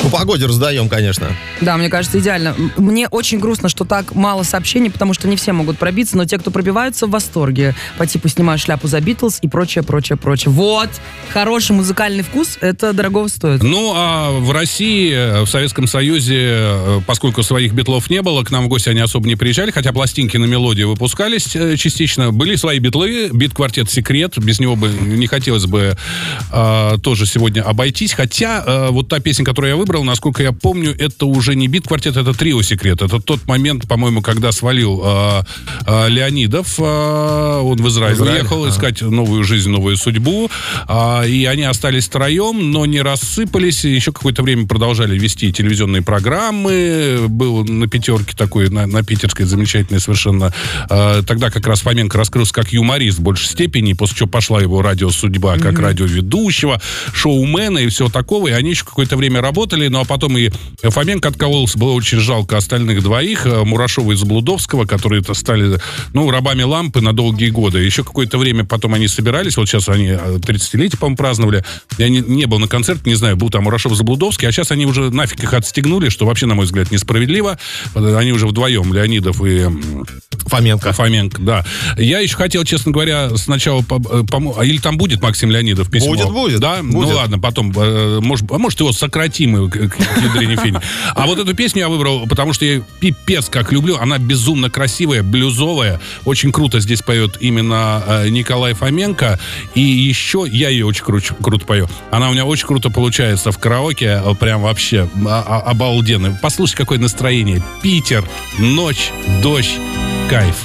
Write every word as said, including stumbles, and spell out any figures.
По погоде раздаем, конечно. Да, мне кажется, идеально. Мне очень грустно, что так мало сообщений, потому что не все могут пробиться, но те, кто пробиваются, в восторге. По типу «снимаю шляпу за Битлз» и прочее, прочее, прочее. Вот! Хороший музыкальный вкус, это дорого стоит. Ну, а в России, в Советском Союзе, поскольку своих битлов не было, к нам в гости они особо не приезжали, хотя пластинки на мелодии выпускались частично. Были свои битлы, бит-квартет «Секрет», без него бы не хотелось бы э, тоже сегодня обойтись. Хотя э, вот та песня, которую я выбрал, насколько я помню, это уже не бит-квартет, это трио «Секрет». Это тот момент, по-моему, когда свалил э, э, Леонидов, э, он в Израиль, в Израиль уехал а. искать новую жизнь, новую судьбу, э, и они остались втроем, но не рассыпались, еще какое-то время продолжали вести телевизионные программы, был на пятерке такой, на, на питерской, замечательной совершенно, э, тогда как раз Фоменко раскрылся как юморист в большей степени, после чего пошла его радиосудьба как mm-hmm. радиоведущего, шоумена и всего такого, и они еще какое-то время работали, ну а потом и Фоменко откололся, было очень жалко остальных двоих, Мурашова и Заблудовского, которые стали, ну, рабами лампы на долгие годы. Еще какое-то время потом они собирались, вот сейчас они тридцатилетие, по-моему, праздновали, я не, не был на концерте, не знаю, был там Мурашов, Заблудовский, а сейчас они уже нафиг их отстегнули, что вообще, на мой взгляд, несправедливо. Они уже вдвоем, Леонидов и Фоменко. Фоменко, да. Я еще хотел, честно говоря, сначала... Пом- или там будет Максим Леонидов письмо? Будет, будет. Да? Будет. Ну ладно, потом, может, а может его сократим к ядрене фени. А вот эту песню я выбрал, потому что я пипец как люблю. Она безумно красивая, блюзовая. Очень круто здесь поет именно Николай Фоменко. И еще я ее очень кру- круто пою. Она у меня очень круто получается в караоке. Прям вообще обалденно. Послушай, какое настроение. Питер, ночь, дождь. Кайф.